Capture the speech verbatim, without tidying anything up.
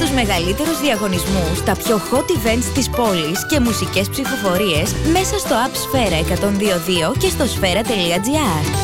τους μεγαλύτερους διαγωνισμούς, τα πιο hot events της πόλης και μουσικές ψηφοφορίες μέσα στο App Sfera εκατόν δύο δύο και στο sfera τελεία gr.